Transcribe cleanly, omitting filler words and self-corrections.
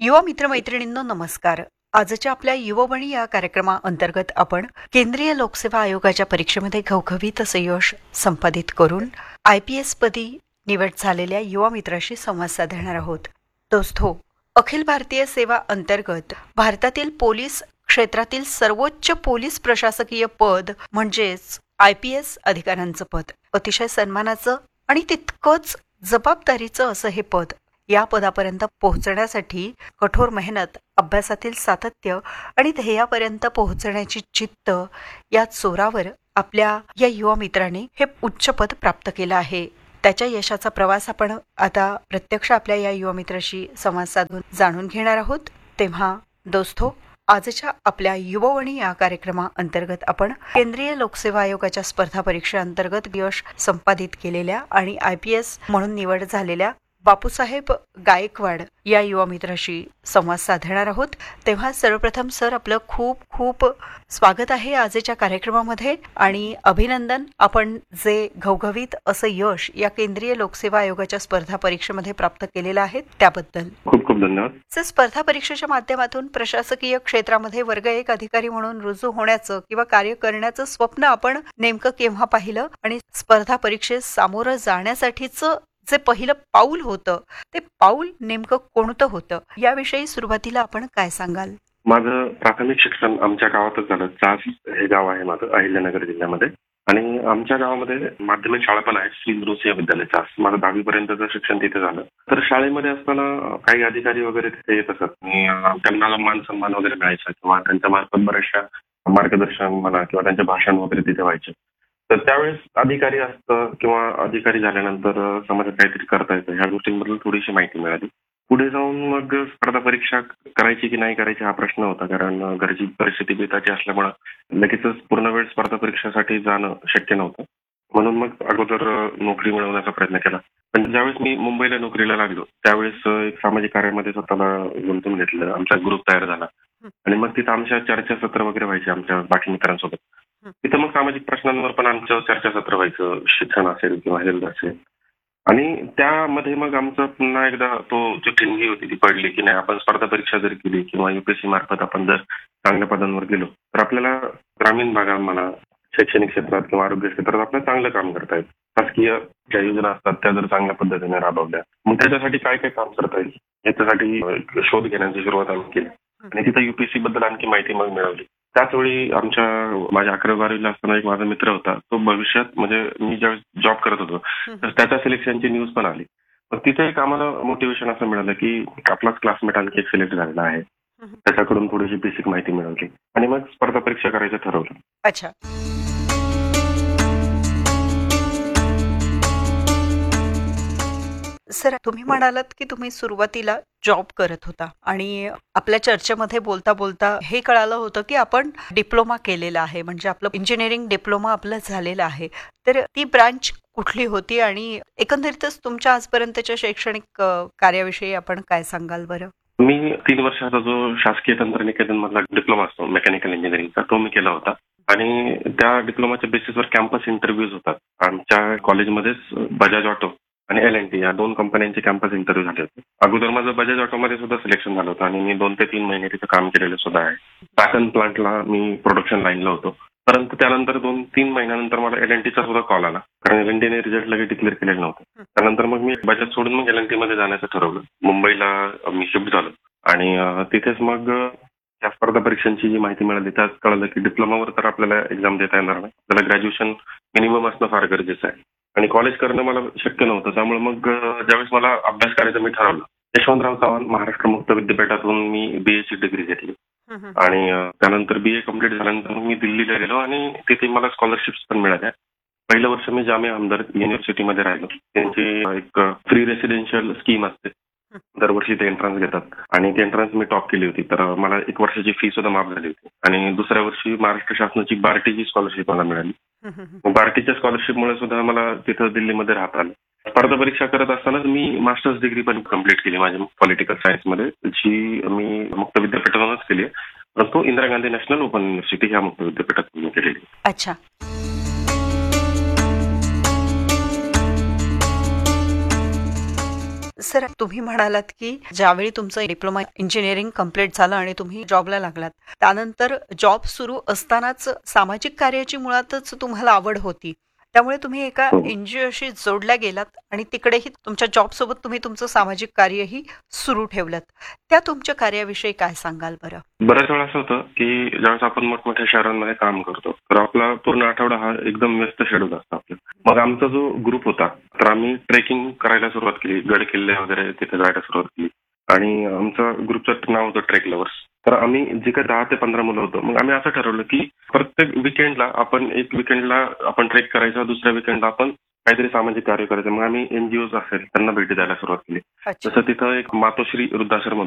युवा मित्रमैत्रिणींनो नमस्कार. आजच्या आपल्या युववाणी या कार्यक्रमाअंतर्गत आपण केंद्रीय लोकसेवा आयोगाच्या परीक्षेमध्ये घवघवीत असं यश संपादित करून IPS पदी निवड झालेल्या युवा मित्राशी संवाद साधणार आहोत. दोस्तो, अखिल भारतीय सेवा अंतर्गत भारतातील पोलीस क्षेत्रातील सर्वोच्च पोलीस प्रशासकीय पद म्हणजेच IPS अधिकाऱ्यांचं पद अतिशय सन्मानाचं आणि तितकंच जबाबदारीचं असं हे पद. या पदापर्यंत पोहोचण्यासाठी कठोर मेहनत, अभ्यासातील सातत्य आणि ध्येयापर्यंत पोहोचण्याची जिद्द या जोरावर आपल्या या युवा मित्राने हे उच्च पद प्राप्त केलं आहे. त्याच्या यशाचा प्रवास आपण आता प्रत्यक्ष आपल्या या युवा मित्राशी संवाद साधून जाणून घेणार आहोत. तेव्हा दोस्तो, आजच्या आपल्या युववाणी या कार्यक्रमाअंतर्गत आपण केंद्रीय लोकसेवा आयोगाच्या स्पर्धा परीक्षेअंतर्गत यश संपादित केलेल्या आणि IPS म्हणून निवड झालेल्या बापूसाहेब गायकवाड या युवा मित्राशी संवाद साधणार आहोत. तेव्हा सर्वप्रथम सर, आपलं खूप खूप स्वागत आहे आजच्या कार्यक्रमामध्ये आणि अभिनंदन. आपण जे घवघवीत असं यश या केंद्रीय लोकसेवा आयोगाच्या स्पर्धा परीक्षेमध्ये प्राप्त केलेलं आहे त्याबद्दल खूप खूप धन्यवाद. सर, स्पर्धा परीक्षेच्या माध्यमातून प्रशासकीय क्षेत्रामध्ये वर्ग 1 अधिकारी म्हणून रुजू होण्याचं किंवा कार्य करण्याचं स्वप्न आपण नेमकं केव्हा पाहिलं आणि स्पर्धा परीक्षेत सामोरं जाण्यासाठीचं जे पहिलं पाऊल होतं ते पाऊल नेमकं कोणतं होतं, याविषयी सुरुवातीला आपण काय सांगाल? माझं प्राथमिक शिक्षण आमच्या गावातच झालं. चास हे गाव आहे माझं, अहिल्यानगर जिल्ह्यामध्ये. आणि आमच्या गावामध्ये माध्यमिक शाळा पण आहे, श्री गुरुसिंह विद्यालय चास. माझं 10वी पर्यंतचं शिक्षण तिथे झालं. तर शाळेमध्ये असताना काही अधिकारी वगैरे तिथे येत असत आणि त्यांना मान सन्मान वगैरे मिळायचा किंवा त्यांच्या मार्फत बऱ्याचशा मार्गदर्शन म्हणा किंवा त्यांचे भाषण वगैरे तिथे व्हायचे. तर त्यावेळेस अधिकारी असतं किंवा अधिकारी झाल्यानंतर समाजात काहीतरी करता येतं, ह्या गोष्टींबद्दल थोडीशी माहिती मिळाली. पुढे जाऊन मग स्पर्धा परीक्षा करायची की नाही करायची हा प्रश्न होता, कारण घरची परिस्थिती बेताची असल्यामुळं लगेचच पूर्ण वेळ स्पर्धा परीक्षेसाठी जाणं शक्य नव्हतं. म्हणून मग अगोदर नोकरी मिळवण्याचा प्रयत्न केला. पण ज्यावेळेस मी मुंबईला नोकरीला लागलो त्यावेळेस एक सामाजिक कार्यामध्ये स्वतःला गुंतवून घेतलं. आमचा ग्रुप तयार झाला आणि मग तिथं आमच्या चर्चासत्र वगैरे व्हायचे आमच्या बाकी मित्रांसोबत. तिथं मग सामाजिक प्रश्नांवर पण आमचं चर्चासत्र व्हायचं, शिक्षण असेल किंवा हेल्थ असेल. आणि त्यामध्ये मग आमचं पुन्हा एकदा तो जी ठिणगी होती ती पडली की नाही, आपण स्पर्धा परीक्षा जर केली किंवा UPSC मार्फत आपण जर चांगल्या पदांवर गेलो तर आपल्याला ग्रामीण भागात म्हणा, शैक्षणिक क्षेत्रात किंवा आरोग्य क्षेत्रात आपल्याला चांगलं काम करता येईल. शासकीय ज्या योजना असतात त्या जर चांगल्या पद्धतीने राबवल्या मग त्याच्यासाठी काय काय काम करता येईल याच्यासाठी शोध घेण्याची सुरुवात आम्ही केली. आणि तिथं UPSC बद्दल आणखी माहिती मग मिळवली. त्याचवेळी माझ्या 11वी-12वीला असताना एक माझा मित्र होता, तो भविष्यात म्हणजे मी ज्यावेळेस जॉब करत होतो तर त्याच्या सिलेक्शनची न्यूज पण आली. मग तिथे एक आम्हाला मोटिवेशन असं मिळालं की आपलाच क्लासमेट आणखी एक सिलेक्ट झालेला आहे, त्याच्याकडून थोडीशी बेसिक माहिती मिळवली आणि मग स्पर्धा परीक्षा करायचं ठरवलं. अच्छा. सर, तुम्ही म्हणालात की तुम्ही सुरुवातीला जॉब करत होता आणि आपल्या चर्चेमध्ये बोलता बोलता हे कळालं होतं की आपण डिप्लोमा केलेला आहे, म्हणजे आपलं इंजिनिअरिंग डिप्लोमा आपलं झालेलं आहे. तर ती ब्रांच कुठली होती आणि एकंदरीतच तुमच्या आजपर्यंतच्या शैक्षणिक कार्याविषयी आपण काय सांगाल बरं? मी 3 वर्षाचा जो शासकीय तंत्रनिकेतन मधला डिप्लोमा असतो मेकॅनिकल इंजिनिअरिंगचा, तो मी केला होता. आणि त्या डिप्लोमाच्या बेसिसवर कॅम्पस इंटरव्ह्यूज होतात. आमच्या कॉलेजमध्येच बजाज ऑटो आणि L&T या 2 कंपन्यांचे कॅम्पस इंटरव्ह्यू झाले होते. अगोदर माझं बजाज ऑटोमध्ये सुद्धा सिलेक्शन झालं होतं आणि मी 2 ते 3 महिने तिथं काम केलेलं सुद्धा आहे. पॅटर्न प्लांटला मी प्रोडक्शन लाईनला होतो. परंतु त्यानंतर 2-3 महिन्यानंतर मला L&Tचा सुद्धा कॉल आला, कारण L&Tने रिझल्ट लगेच डिक्लेअर केलेलं नव्हतं. त्यानंतर मग मी बजाज सोडून मग L&Tमध्ये जाण्याचं ठरवलं. मुंबईला मी शिफ्ट झालो आणि तिथेच मग त्या स्पर्धा परीक्षांची जी माहिती मिळाली त्यात कळलं की डिप्लोमावर तर आपल्याला एक्झाम देता येणार नाही, आपल्याला ग्रॅज्युएशन मिनिमम असणं फार गरजेचं आहे आणि कॉलेज करणं मला शक्य नव्हतं. त्यामुळे मग ज्यावेळेस मला अभ्यास करायचा मी ठरवलं, यशवंतराव चव्हाण महाराष्ट्र मुक्त विद्यापीठातून मी BA डिग्री घेतली आणि त्यानंतर BA कम्प्लीट झाल्यानंतर मी दिल्लीला गेलो आणि तिथे मला स्कॉलरशिप्स पण मिळाल्या. पहिलं वर्ष मी जामिया हमदर्द युनिव्हर्सिटीमध्ये राहिलो. त्यांची एक फ्री रेसिडेन्शियल स्कीम असते, दरवर्षी ते एंट्रन्स घेतात आणि ती एंट्रन्स मी टॉप केली होती. तर मला 1 वर्षाची फी सुद्धा माफ झाली होती आणि दुसऱ्या वर्षी महाराष्ट्र शासनाची बार्टीची स्कॉलरशिप मला मिळाली. बार्टीच्या स्कॉलरशिपमुळे सुद्धा मला तिथं दिल्लीमध्ये राहता आलं. स्पर्धा परीक्षा करत असतानाच मी मास्टर्स डिग्री पण कम्प्लीट केली माझी पॉलिटिकल सायन्समध्ये, जी मी मुक्त विद्यापीठातूनच केली आहे. परंतु Indira Gandhi national open university ह्या मुक्त विद्यापीठातून केलेली. अच्छा. सर, तुम्ही म्हणालात की ज्यावेळी तुमचं डिप्लोमा इंजिनिअरिंग कम्प्लीट झालं आणि तुम्ही जॉबला लागलात, त्यानंतर जॉब सुरू असतानाच सामाजिक कार्याची मुळातच तुम्हाला आवड होती. त्यामुळे तुम्ही एका हो. एनजीओशी जोडल्या गेलात आणि तिकडेही तुमच्या जॉब सोबत तुम्ही तुमचं सामाजिक कार्यही सुरू ठेवलं. त्या तुमच्या कार्याविषयी काय सांगाल बरं? बऱ्याच वेळा असं होतं की ज्यावेळेस आपण मोठमोठ्या शहरांमध्ये काम करतो तर आपला पूर्ण आठवडा हा एकदम व्यस्त शेड्यूल असतो आपलं. मग आमचा जो ग्रुप होता तर आम्ही ट्रेकिंग करायला सुरुवात केली, गड किल्ले वगैरे तिथे जायला सुरुवात केली आणि आमचा ग्रुपचं नाव होतं ट्रेक लवर्स. तर आम्ही जे काही 10 ते 15 मुलं होतो, मग आम्ही असं ठरवलं की प्रत्येक विकेंडला आपण एक विकेंडला आपण ट्रेक करायचा, दुसऱ्या विकेंडला आपण काहीतरी सामाजिक कार्य करायचं. मग आम्ही एनजीओ असेल त्यांना भेटी द्यायला सुरुवात केली. अच्छा. जसं तिथं एक मातोश्री वृद्धाश्रम